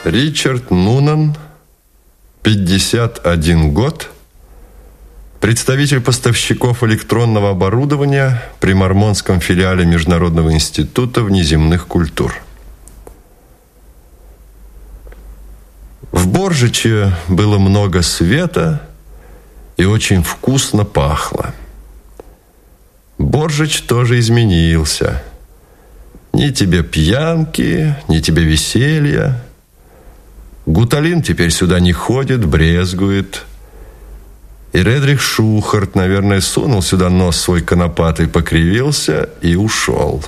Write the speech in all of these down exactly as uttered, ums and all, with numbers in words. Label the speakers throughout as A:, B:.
A: Ричард Нунан, пятьдесят один год, представитель поставщиков электронного оборудования при Мормонском филиале Международного института внеземных культур. В Боржиче было много света и очень вкусно пахло. Боржич тоже изменился. Ни тебе пьянки, ни тебе веселья. Гуталин теперь сюда не ходит, брезгует. И Редрих Шухарт, наверное, сунул сюда нос свой конопатый, покривился и ушел.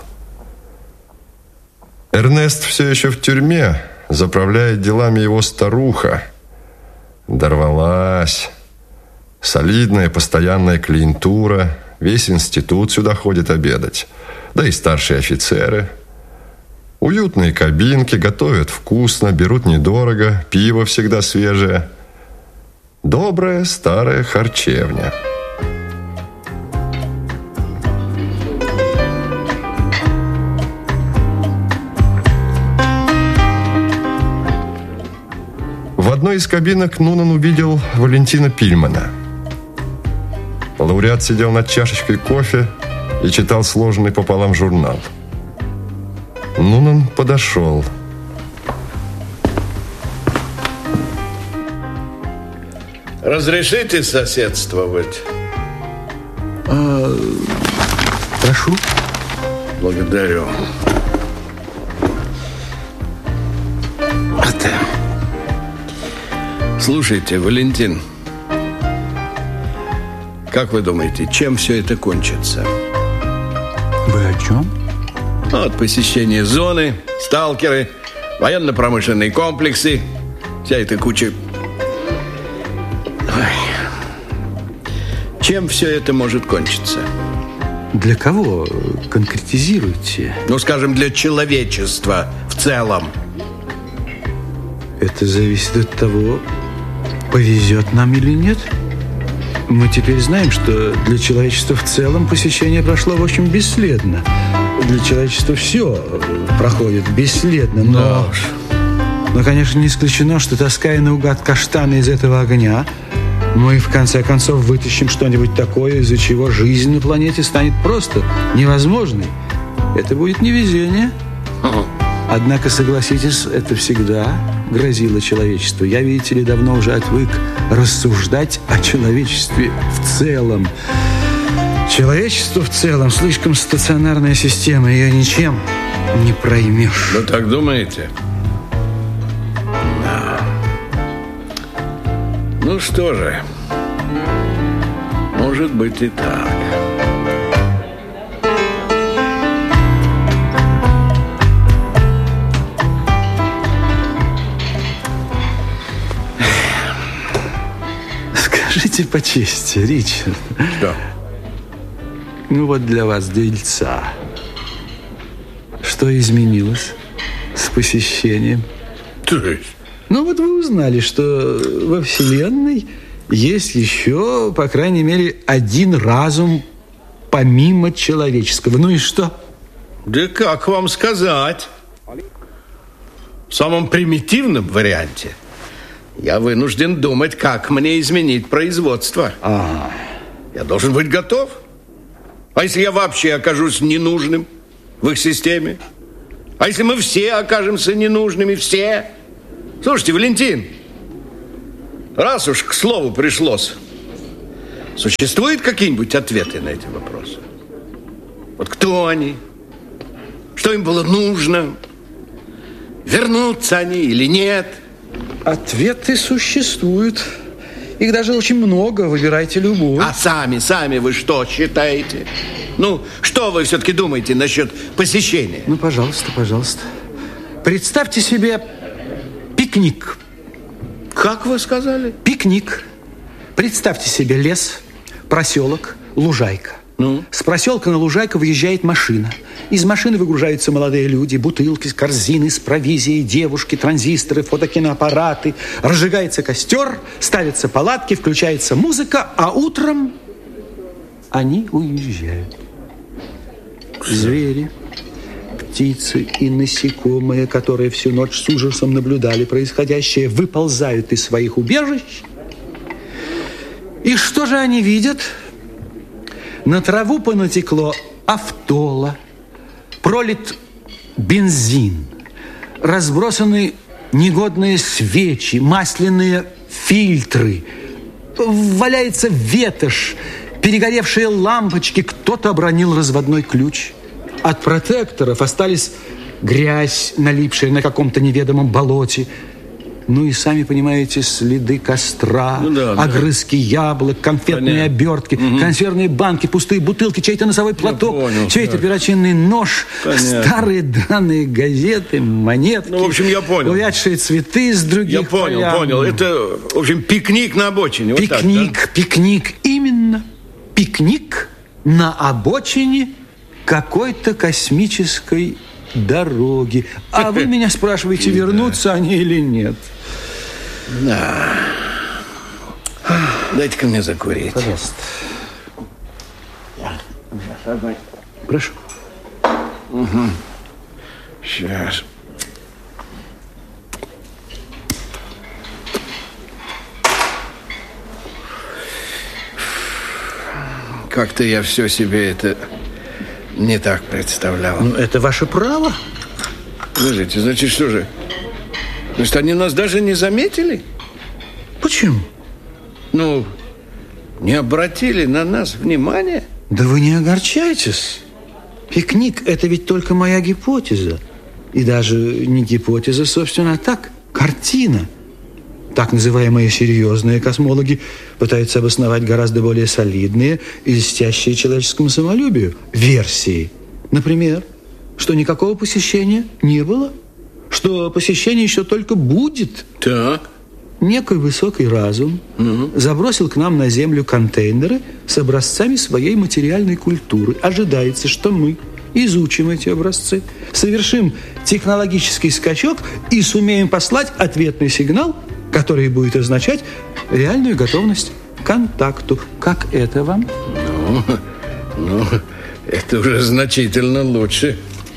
A: Эрнест все еще в тюрьме, заправляет делами его старуха. Дорвалась. Солидная постоянная клиентура. Весь институт сюда ходит обедать. Да и старшие офицеры. Уютные кабинки, готовят вкусно, берут недорого, пиво всегда свежее. Добрая старая харчевня. В одной из кабинок Нунан увидел Валентина Пильмана. Лауреат сидел над чашечкой кофе и читал сложенный пополам журнал. Нунан подошел.
B: Разрешите соседствовать?
C: А, прошу.
B: Благодарю. Это... Слушайте, Валентин, как вы думаете, чем все это кончится?
C: Вы о чем?
B: Вот посещение зоны, сталкеры, военно-промышленные комплексы, вся эта куча... Ой. Чем все это может кончиться?
C: Для кого? Конкретизируйте.
B: Ну, скажем, для человечества в целом.
C: Это зависит от того, повезет нам или нет. Мы теперь знаем, что для человечества в целом посещение прошло, в общем, бесследно. Для человечества все проходит бесследно, но...
B: Да уж.
C: Но, конечно, не исключено, что, таская наугад каштаны из этого огня, мы, в конце концов, вытащим что-нибудь такое, из-за чего жизнь на планете станет просто невозможной. Это будет невезение.
B: Ага.
C: Однако, согласитесь, это всегда грозило человечеству. Я, видите ли, давно уже отвык рассуждать о человечестве в целом. Человечество в целом слишком стационарная система, ее ничем не проймешь.
B: Вы так думаете? Да. Ну что же, может быть и так.
C: Скажите по чести, Ричард.
B: Что?
C: Ну вот для вас дельца. Что изменилось с посещением?
B: То есть?
C: Ну вот вы узнали, что во Вселенной есть еще, по крайней мере, один разум помимо человеческого. Ну и что?
B: Да как вам сказать? В самом примитивном варианте я вынужден думать, как мне изменить производство.
C: А.
B: Я должен быть готов. А если я вообще окажусь ненужным в их системе? А если мы все окажемся ненужными, все? Слушайте, Валентин, раз уж к слову пришлось, существуют какие-нибудь ответы на эти вопросы? Вот кто они? Что им было нужно? Вернутся они или нет?
C: Ответы существуют. Их даже очень много, выбирайте любой.
B: А сами, сами вы что считаете? Ну, что вы все-таки думаете насчет посещения?
C: Ну, пожалуйста, пожалуйста. Представьте себе пикник.
B: Как вы сказали?
C: Пикник. Представьте себе лес, проселок, лужайка.
B: Ну?
C: С проселка на лужайку выезжает машина. Из машины выгружаются молодые люди, бутылки, корзины с провизией, девушки, транзисторы, фотокиноаппараты. Разжигается костер, ставятся палатки, включается музыка, а утром они уезжают. Звери, птицы и насекомые, которые всю ночь с ужасом наблюдали происходящее, выползают из своих убежищ. И что же они видят? На траву понатекло автола, пролит бензин, разбросаны негодные свечи, масляные фильтры, валяется ветошь, перегоревшие лампочки, кто-то обронил разводной ключ. От протекторов остались грязь, налипшая на каком-то неведомом болоте. Ну и сами понимаете, следы костра, ну, да, огрызки да. яблок, конфетные Понятно. обертки, угу. консервные банки, пустые бутылки, чей-то носовой платок, понял, чей-то да. перочинный нож, Понятно. старые драные газеты, монетки,
B: ну, в общем, я понял.
C: увядшие цветы из других
B: Я понял,
C: полян.
B: понял. Это, в общем, пикник на обочине.
C: Пикник,
B: вот так, да?
C: пикник, именно. Пикник на обочине какой-то космической дороги. А вы меня спрашиваете, вернутся они или нет?
B: Да. Дайте-ка мне закурить.
C: Пожалуйста. Прошу.
B: Угу. Сейчас. Как-то я все себе это не так представлял.
C: Ну, это ваше право.
B: Подождите, значит, что же? Значит, они нас даже не заметили?
C: Почему?
B: Ну, не обратили на нас внимания?
C: Да вы не огорчайтесь. Пикник – это ведь только моя гипотеза. И даже не гипотеза, собственно, а так, картина. Так называемые серьезные космологи пытаются обосновать гораздо более солидные и льстящие человеческому самолюбию версии. Например, что никакого посещения не было, что посещение еще только будет.
B: Так.
C: Некий высокий разум угу. забросил к нам на Землю контейнеры с образцами своей материальной культуры. Ожидается, что мы изучим эти образцы, совершим технологический скачок и сумеем послать ответный сигнал, который будет означать реальную готовность к контакту. Как это вам?
B: Ну, ну, это уже значительно лучше.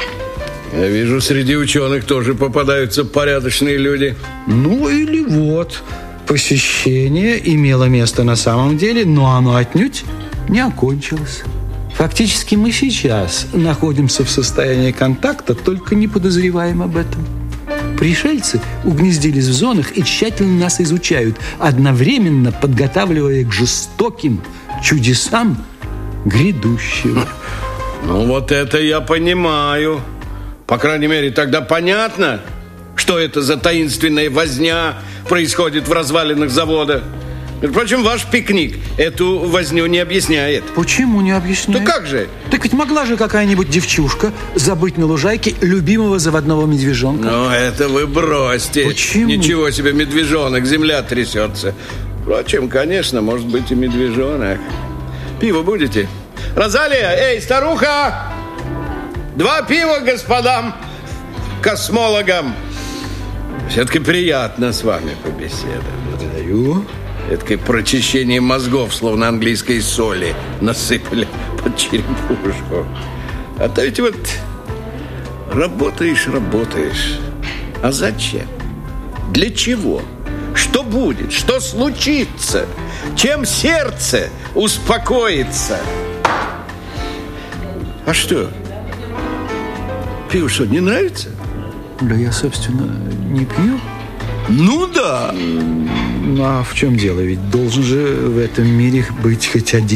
B: Я вижу, среди ученых тоже попадаются порядочные люди.
C: Ну или вот, посещение имело место на самом деле, но оно отнюдь не окончилось. Фактически мы сейчас находимся в состоянии контакта, только не подозреваем об этом. Пришельцы угнездились в зонах и тщательно нас изучают, одновременно подготавливая к жестоким чудесам грядущего.
B: Ну вот это я понимаю. По крайней мере, тогда понятно, что это за таинственная возня происходит в развалинах завода. Впрочем, ваш пикник эту возню не объясняет.
C: Почему не объясняет?
B: Да как же?
C: Так ведь могла же какая-нибудь девчушка забыть на лужайке любимого заводного медвежонка.
B: Ну, это вы бросьте.
C: Почему?
B: Ничего себе, медвежонок, земля трясется. Впрочем, конечно, может быть и медвежонок. Пиво будете? Розалия, эй, старуха! Два пива господам космологам. Все-таки приятно с вами побеседовать.
C: Благодарю.
B: Это прочищение мозгов, словно английской соли насыпали под черепушку. А то ведь вот работаешь, работаешь. А зачем? Для чего? Что будет? Что случится? Чем сердце успокоится? А что? Пиво что, не нравится?
C: Да я, собственно, не пью.
B: Ну да.
C: Ну а в чем дело? Ведь должен же в этом мире быть хоть один